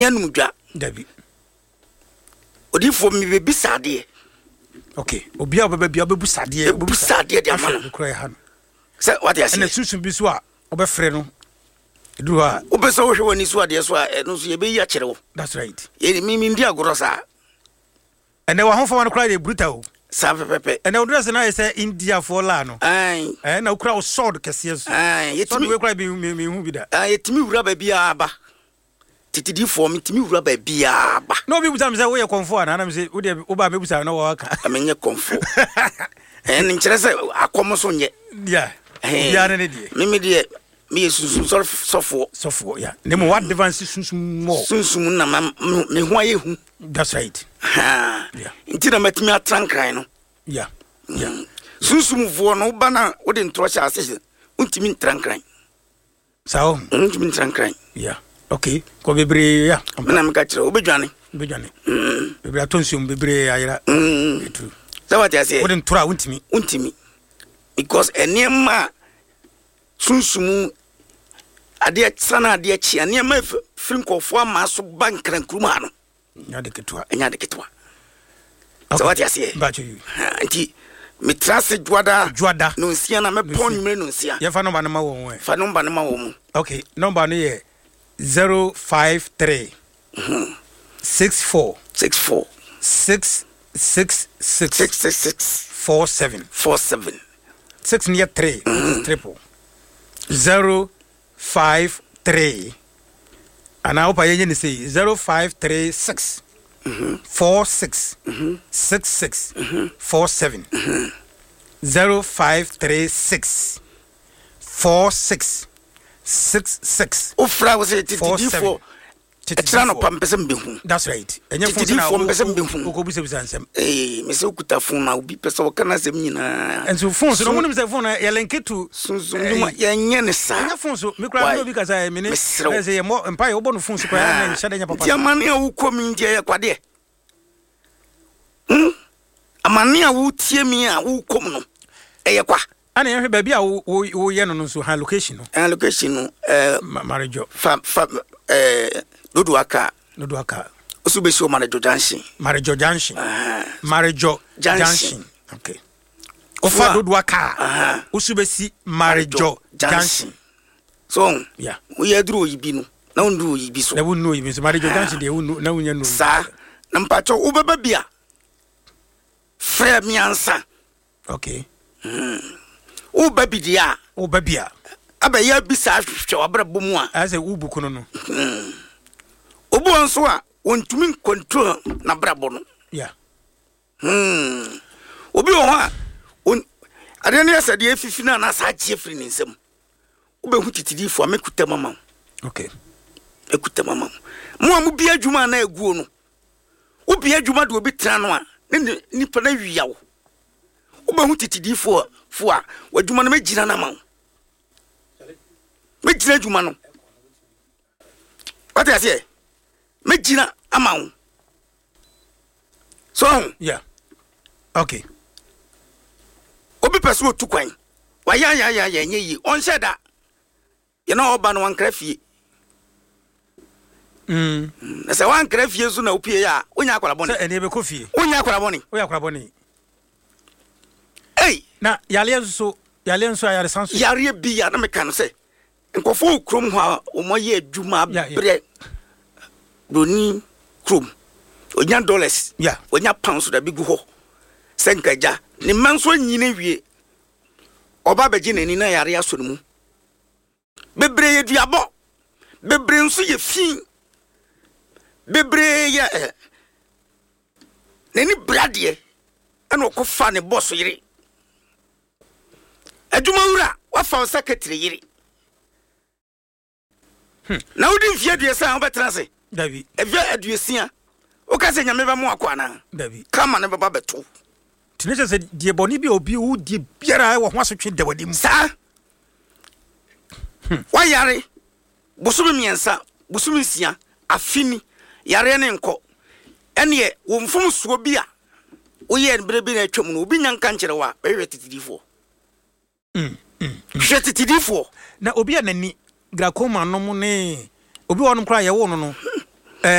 yanum dwa dabi odifo mi bebi sade okay obia obebia bebu sade de amana kura ha se what you say na susun bi so a obefre no eduru ha obeso wo hwe wani so ade so a no so ye be yi akere wo that's right mi ndi agoro sa ene wa honfa wan kura de brutal sa pepe ene odress na say India for la no na kura o sword kese so yetimi we kura bi mi hu bi da yetimi wura ba bia aba titidi for me timi wura ba bia aba no bi butam say we ye konfo na na me say wo de wo ba me busa na wo aka amenye konfo nkire say akomo so nye yeah ya na ne die me die me sunsun sofo yeah nemo what difference sunsun more sunsun na me ho aye hu that's right yeah intira matimi atrankran no yeah sunsun vo no ba na wo de ntro sha ase untimi trankran sao untimi trankran yeah okay ko bebre ya na me ka kire obedwane bebre atonsum bebre ayira etu so what you say wo de ntro untimi because enema sunsun ade sana ade chi enema frinkofo ama so bankran kruma no nya de ketwa so what you say bacho you anti me trase juada no nsia na me pon numere no nsia ye fa number na ma wo we fa number na ma wo mu okay number no ye 053 64 666 47 6 near 3 triple 053 and I hope I can say 0536 46 66 47 0536 46 66 ofra was it for Etrano pampesem behu. That's right. Enye phone pempesem behu. Okobuse bisansem. Me se okuta phone na obi pese wo kana sem nyina. And so phone so no one say phone ya link to sunsun ya nye ne sa. Ya phone so me kra no bi ka say me ne say ye mo empire wo no phone so kwa na nhade nya papa. Ya mane a wo komi ndie ya kwade. Amane a wo tie mi a wo kom no. Eye kwa. Ana ye hwe ba bi a wo ye no so ha location no. Location no Marijo. Dodo aka Osubesi o Marijo Junction okay ofa dodo aka Osubesi Marijo Junction so yeah we adru oyibi no na undu oyibi so na wonu oyibi so Marijo Junction de wonu na wunya no sa na mpacho ubeba bia frɛ mi ansa okay ubebi dia abaya bisa hwehwe wabra bomu a ase ubuku no obu onso a wontumi control na brabo no yeah obi o ha ade ne yasa de afifi na na sa gie firi nsem obehu titidifo amekuta mama okay ekuta mama mo amu bia adwuma na aguo no obi adwuma de obi tra no a nipa na wiawo obehu titidifo fo a wadwuma na magina na ma megina adwuma no what I say megina ama so yeah okay obi pese otu kwan wa ya nye yi on sheda ye na oba no wankra fie na se wankra fie so na opie ya onya akwara boni se ene be ko fie onya akwara boni hey na yale nso ayare sanso yare bi ya na meka no se nkofo krom ho o moye adwuma bre broni krom onya dollars yeah onya pounds da bigu ho senkaja ni manso nyine wie oba beji nani na yare asoro mu bebre ye duabo bebre nso ye fin bebre ye nani brade ana okofa ne boss yire adwuma wura wafa secretary yire na wodi mfia duesa obetra se David evia aduesia o ka se nyame ba mo akwana David kama ne baba beto tinese se die boni bi obi wo die biara wo ho asotwe de wadim sa wa yare busumi miensa busumi sia afini yare ne nko ene wo mfom suo bi a wo ye brebi na atwam no obi nyanka nkyerwa behwe titidifo hwe titidifo na obi anani grakoma no mu ne obi wonom kra ye wo no